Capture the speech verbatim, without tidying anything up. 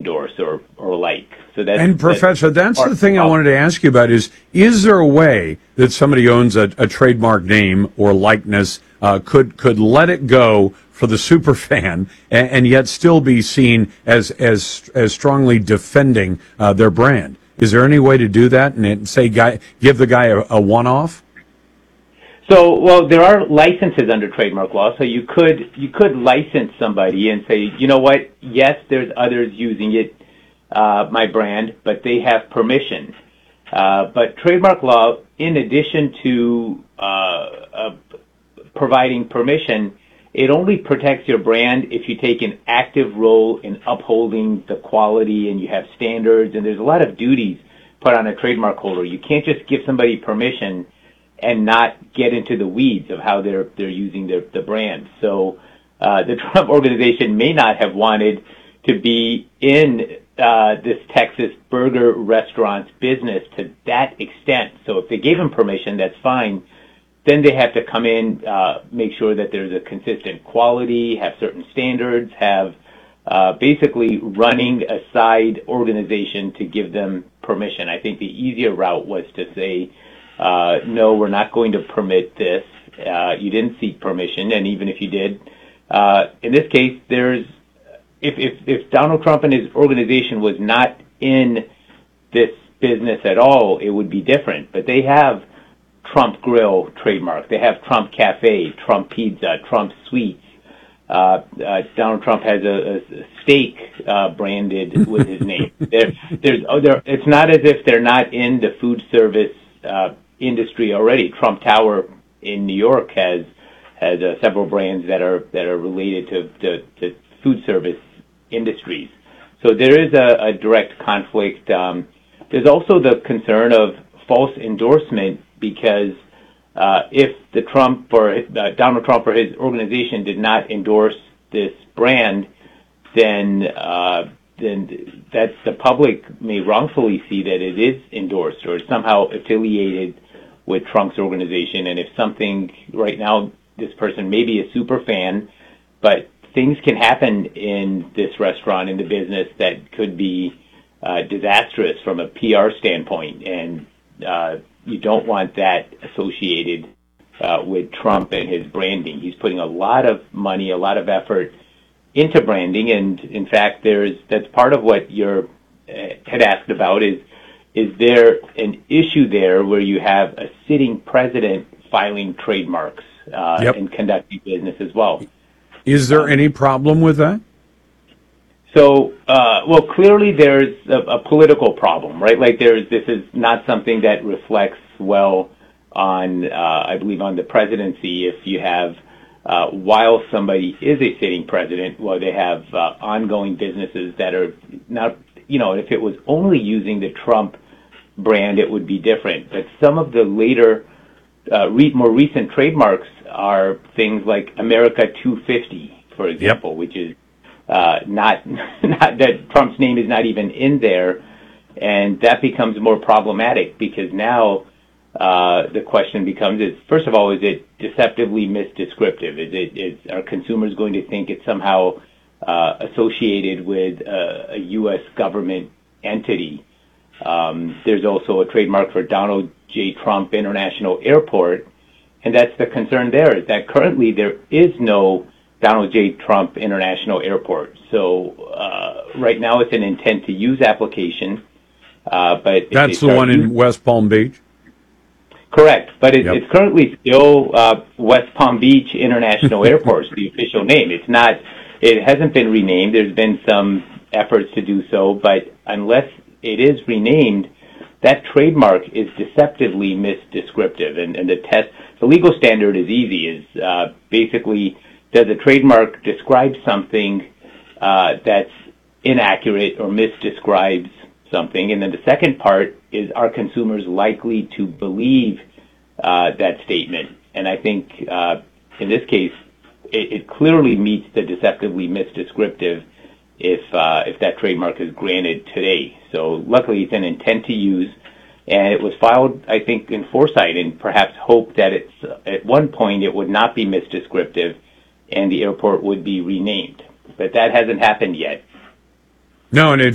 endorse or, or like. So that's, and Professor, that's, that's the thing I problem. wanted to ask you about is, is there a way that somebody owns a, a trademark name or likeness uh, could could let it go for the super fan and, and yet still be seen as as as strongly defending uh, their brand? Is there any way to do that and say, guy, give the guy a, a one-off? So, well, there are licenses under trademark law, so you could you could license somebody and say, you know what, yes, there's others using it, uh, my brand, but they have permission. Uh, but trademark law, in addition to uh, uh, providing permission, it only protects your brand if you take an active role in upholding the quality and you have standards, and there's a lot of duties put on a trademark holder. You can't just give somebody permission and not get into the weeds of how they're they're using their the brand. So uh, the Trump organization may not have wanted to be in uh, this Texas burger restaurant's business to that extent. So if they gave them permission, that's fine. Then they have to come in, uh, make sure that there's a consistent quality, have certain standards, have uh, basically running a side organization to give them permission. I think the easier route was to say, Uh, no, we're not going to permit this. Uh, you didn't seek permission, and even if you did, uh, in this case, there's if, if if Donald Trump and his organization was not in this business at all, it would be different. But they have Trump Grill trademark. They have Trump Cafe, Trump Pizza, Trump Sweets. Uh, uh, Donald Trump has a, a steak uh, branded with his name. There, there's, oh, there, it's not as if they're not in the food service uh, industry already. Trump Tower in New York has has uh, several brands that are that are related to, to, to food service industries. So there is a, a direct conflict. Um, there's also the concern of false endorsement because uh, if the Trump or uh, Donald Trump or his organization did not endorse this brand, then uh, then that the public may wrongfully see that it is endorsed or somehow affiliated with Trump's organization. And if something right now, this person may be a super fan, but things can happen in this restaurant, in the business, that could be uh, disastrous from a P R standpoint. And uh, you don't want that associated uh, with Trump and his branding. He's putting a lot of money, a lot of effort into branding. And in fact, there's that's part of what you uh, had asked about is, is there an issue there where you have a sitting president filing trademarks uh, yep. and conducting business as well? Is there um, any problem with that? So, uh, well, clearly there's a, a political problem, right? Like there's, this is not something that reflects well on, uh, I believe, on the presidency. If you have, uh, while somebody is a sitting president, well, they have uh, ongoing businesses that are not, you know, if it was only using the Trump brand, it would be different. But some of the later, uh, re- more recent trademarks are things like America two fifty, for example, yep. which is uh, not, not that Trump's name is not even in there, and that becomes more problematic because now uh, the question becomes: is first of all, is it deceptively misdescriptive? Is it is are consumers going to think it's somehow uh, associated with uh, a U S government entity? Um, there's also a trademark for Donald J. Trump International Airport, and that's the concern there, is that currently there is no Donald J. Trump International Airport. So uh, right now it's an intent to use application, uh, but that's the one in West Palm Beach? Correct, but it, yep. it's currently still uh, West Palm Beach International Airport, the official name. It's not, it hasn't been renamed. There's been some efforts to do so, but unless it is renamed, that trademark is deceptively misdescriptive. And, and the test, the legal standard is easy, is uh, basically, does a trademark describe something uh, that's inaccurate or misdescribes something? And then the second part is, are consumers likely to believe uh, that statement? And I think uh, in this case, it, it clearly meets the deceptively misdescriptive if uh, if that trademark is granted today. So luckily it's an intent to use, and it was filed, I think, in foresight and perhaps hoped that it's, uh, at one point it would not be misdescriptive and the airport would be renamed. But that hasn't happened yet. No, and it